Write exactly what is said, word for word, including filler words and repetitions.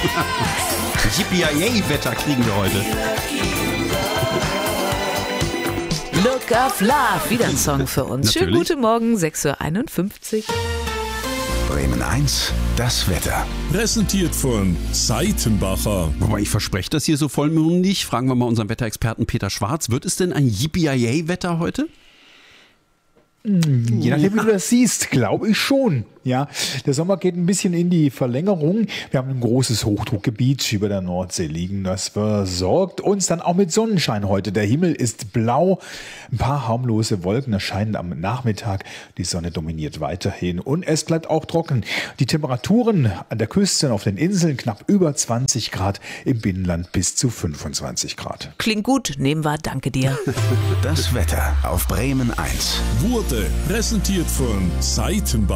Yippie-Wetter kriegen wir heute. Look of Love, wieder ein Song für uns. Schönen Natürlich. guten Morgen, sechs Uhr einundfünfzig. Bremen eins, das Wetter. Präsentiert von Seitenbacher. Wobei ich verspreche das hier so vollmundig. Fragen wir mal unseren Wetterexperten Peter Schwarz. Wird es denn ein Yippie-Wetter heute? Je nachdem, wie du das siehst, glaube ich schon. Ja, der Sommer geht ein bisschen in die Verlängerung. Wir haben ein großes Hochdruckgebiet über der Nordsee liegen. Das versorgt uns dann auch mit Sonnenschein heute. Der Himmel ist blau. Ein paar harmlose Wolken erscheinen am Nachmittag. Die Sonne dominiert weiterhin und es bleibt auch trocken. Die Temperaturen an der Küste und auf den Inseln knapp über zwanzig Grad, im Binnenland bis zu fünfundzwanzig Grad. Klingt gut, nehmen wir, danke dir. Das Wetter auf Bremen eins. Wurde präsentiert von Seitenbacher.